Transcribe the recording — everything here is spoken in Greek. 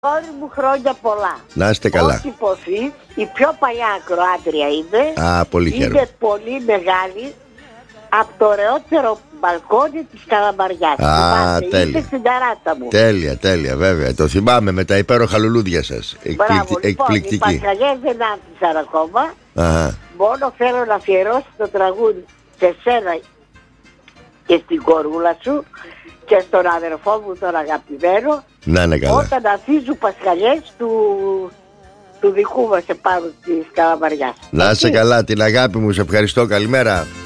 Κόρη μου, χρόνια πολλά. Να είστε καλά. Όχι υποθεί, η πιο παλιά ακροάτρια είμαι. Α, πολύ χαίρομαι. Είναι πολύ μεγάλη, από το ωραιότερο μπαλκόνι της Καλαμαριάς. Τέλεια. Είστε στην ταράτα μου. Τέλεια, βέβαια. Το θυμάμαι με τα υπέροχα λουλούδια σας. Μπράβο, Εκπληκτική. Λοιπόν, οι πασχαλιές δεν άφησαν ακόμα. Αχα. Μόνο θέλω να αφιερώσω το τραγούδι σε σένα και στην κορούλα σου και στον αδερφό μου τον αγαπημένο. Να είναι καλά. Όταν αφήσουν πασχαλιές του δικού μας επάνω της Καλαμαριάς. Να είσαι καλά, την αγάπη μου, σε ευχαριστώ, καλημέρα.